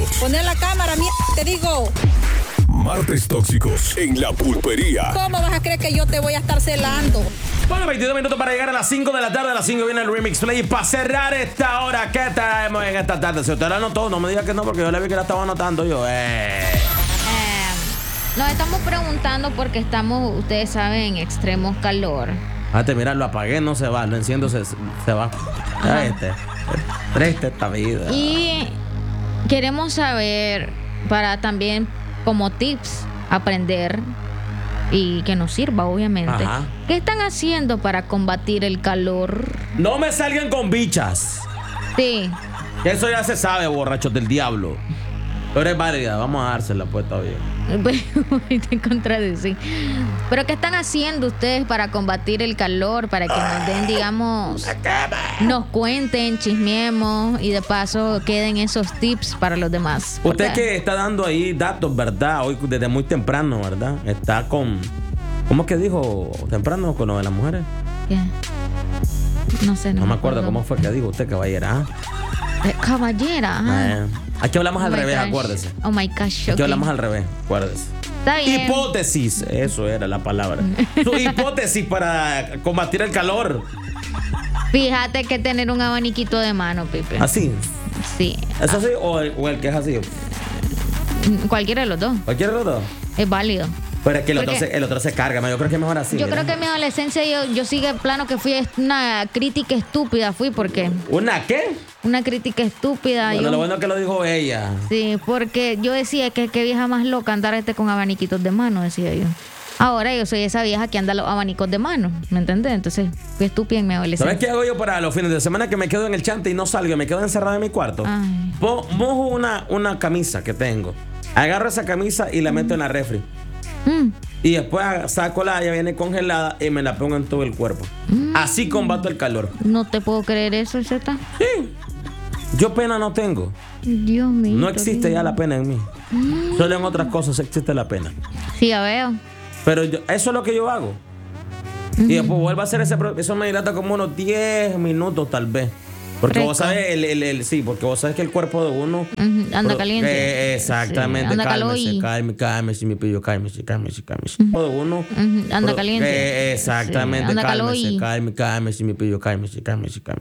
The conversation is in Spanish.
Poner la cámara, te digo. Martes tóxicos en la pulpería. ¿Cómo vas a creer que yo te voy a estar celando? Bueno, 22 minutos para llegar a las 5 de la tarde. A las 5 viene el Remix Play. Y para cerrar esta hora, ¿qué traemos en esta tarde? Si usted lo anotó, no me diga que no, porque yo le vi que la estaba anotando yo. Nos estamos preguntando porque estamos, ustedes saben, en extremo calor. Mira, lo apagué, no se va. Lo enciendo, se va. Triste esta vida. Y queremos saber, para también como tips, aprender y que nos sirva, obviamente. Ajá. ¿Qué están haciendo para combatir el calor? No me salgan con bichas. Sí. Eso ya se sabe, borrachos del diablo. Pero es válida, vamos a dársela, pues está bien. Te contradecí. Pero ¿qué están haciendo ustedes para combatir el calor? Para que nos den, digamos, nos cuenten, chismeemos y de paso queden esos tips para los demás. Usted que está dando ahí datos, ¿verdad? Hoy desde muy temprano, ¿verdad? Está con... ¿Cómo es que dijo temprano con lo de las mujeres? ¿Qué? No sé, no me acuerdo cómo fue que dijo usted, caballera. Caballera, ajá. Aquí hablamos al revés, gosh. Acuérdese. Oh my gosh, okay. Aquí hablamos al revés, acuérdese. Está bien. Hipótesis, eso era la palabra. Su hipótesis para combatir el calor. Fíjate que tener un abaniquito de mano, Pipe. ¿Así? Sí. ¿Es así o el que es así? Cualquiera de los dos. ¿Cualquiera de los dos? Es válido. Pero es que el otro se carga, yo creo que es mejor así. Yo creo que en mi adolescencia yo sigue el plano que fui una crítica estúpida, porque... ¿Una qué? Una crítica estúpida. Bueno, lo bueno es que lo dijo ella. Sí, porque yo decía que qué vieja más loca andar con abaniquitos de mano, decía yo. Ahora yo soy esa vieja que anda los abanicos de mano, ¿me entendés? Entonces, fui estúpida en mi adolescencia. ¿Sabes qué hago yo para los fines de semana? Que me quedo en el chante y no salgo, me quedo encerrado en mi cuarto. Mojo una camisa que tengo. Agarro esa camisa y la meto en la refri. Y después saco ya viene congelada y me la pongo en todo el cuerpo. Así combato el calor. No te puedo creer eso, ¿cierto? Sí. Yo pena no tengo. Dios mío. No existe ya la pena en mí. Solo en otras cosas existe la pena. Sí, ya veo. Pero eso es lo que yo hago. Y después vuelvo a hacer eso me dilata como unos 10 minutos tal vez. Porque vos sabes, sí, porque vos sabes que el cuerpo de uno anda caliente. Exactamente. Sí, anda Cálmese, mi pillo, cálmese. El cuerpo de uno anda caliente. Exactamente. Sí, anda Cálmese, mi pillo, cálmese.